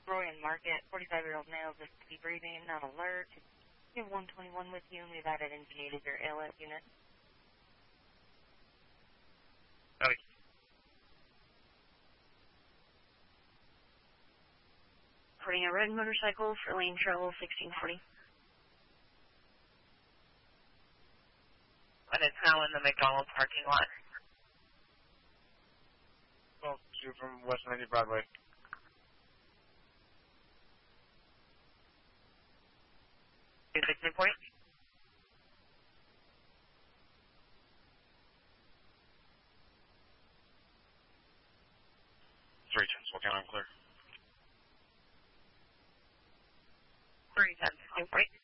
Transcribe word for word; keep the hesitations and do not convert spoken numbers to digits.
Roy and Market, forty-five-year-old male, just to be breathing, not alert. You have one twenty-one with you, and we've added N P A to your A L S unit. Okay. Reporting a red motorcycle for lane travel sixteen forty. And it's now in the McDonald's parking lot. twelve two from West ninety Broadway. two six report. three ten, Spokane, I'm clear. three ten, sixteen forty.